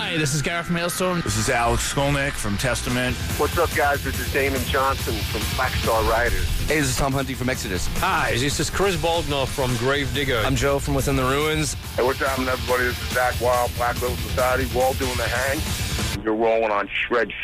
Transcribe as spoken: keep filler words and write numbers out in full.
Hi, this is Gareth from Maelstrom. This is Alex Skolnick from Testament. What's up, guys? This is Damon Johnson from Black Star Riders. Hey, this is Tom Hunty from Exodus. Hi, this is Chris Baldner from Gravedigger. I'm Joe from Within the Ruins. Hey, what's happening, everybody? This is Zach Wild, Black Label Society. We're all doing the hang. You're rolling on Shred